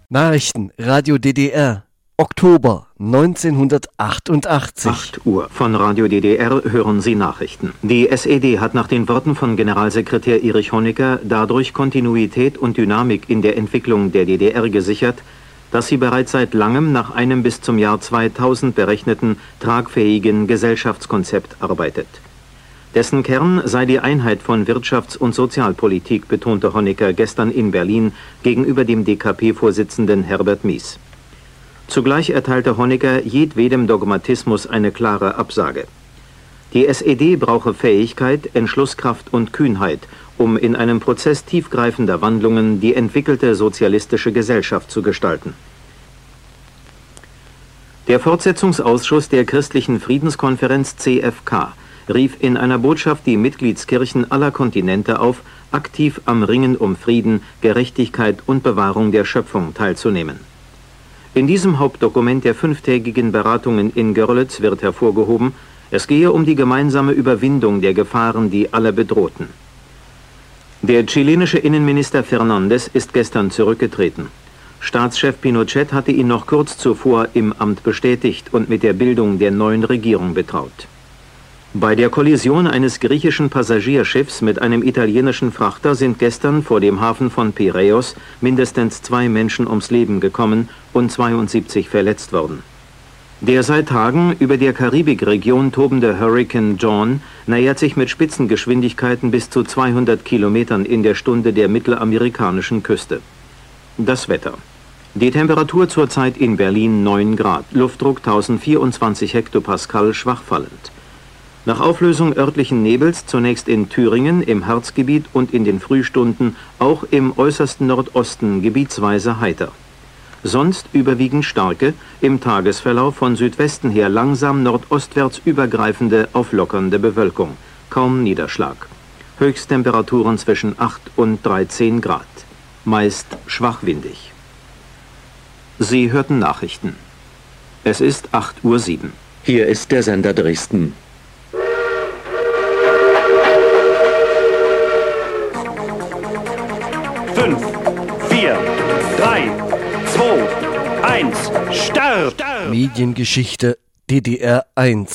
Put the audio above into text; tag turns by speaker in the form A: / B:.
A: Nachrichten, Radio DDR, Oktober 1988.
B: 8 Uhr. Von Radio DDR hören Sie Nachrichten. Die SED hat nach den Worten von Generalsekretär Erich Honecker dadurch Kontinuität und Dynamik in der Entwicklung der DDR gesichert, dass sie bereits seit langem nach einem bis zum Jahr 2000 berechneten, tragfähigen Gesellschaftskonzept arbeitet. Dessen Kern sei die Einheit von Wirtschafts- und Sozialpolitik, betonte Honecker gestern in Berlin gegenüber dem DKP-Vorsitzenden Herbert Mies. Zugleich erteilte Honecker jedwedem Dogmatismus eine klare Absage. Die SED brauche Fähigkeit, Entschlusskraft und Kühnheit, um in einem Prozess tiefgreifender Wandlungen die entwickelte sozialistische Gesellschaft zu gestalten. Der Fortsetzungsausschuss der Christlichen Friedenskonferenz CFK rief in einer Botschaft die Mitgliedskirchen aller Kontinente auf, aktiv am Ringen um Frieden, Gerechtigkeit und Bewahrung der Schöpfung teilzunehmen. In diesem Hauptdokument der 5-tägigen Beratungen in Görlitz wird hervorgehoben, es gehe um die gemeinsame Überwindung der Gefahren, die alle bedrohten. Der chilenische Innenminister Fernández ist gestern zurückgetreten. Staatschef Pinochet hatte ihn noch kurz zuvor im Amt bestätigt und mit der Bildung der neuen Regierung betraut. Bei der Kollision eines griechischen Passagierschiffs mit einem italienischen Frachter sind gestern vor dem Hafen von Piräus mindestens 2 Menschen ums Leben gekommen und 72 verletzt worden. Der seit Tagen über der Karibikregion tobende Hurrikan John nähert sich mit Spitzengeschwindigkeiten bis zu 200 Kilometern in der Stunde der mittelamerikanischen Küste. Das Wetter. Die Temperatur zurzeit in Berlin 9 Grad, Luftdruck 1024 Hektopascal, schwach fallend. Nach Auflösung örtlichen Nebels zunächst in Thüringen, im Harzgebiet und in den Frühstunden auch im äußersten Nordosten gebietsweise heiter. Sonst überwiegend starke, im Tagesverlauf von Südwesten her langsam nordostwärts übergreifende, auflockernde Bewölkung. Kaum Niederschlag. Höchsttemperaturen zwischen 8 und 13 Grad. Meist schwachwindig. Sie hörten Nachrichten. Es ist 8:07 Uhr.
C: Hier ist der Sender Dresden.
D: Fünf, 4, 3, 2, 1, Start!
A: Mediengeschichte DDR 1.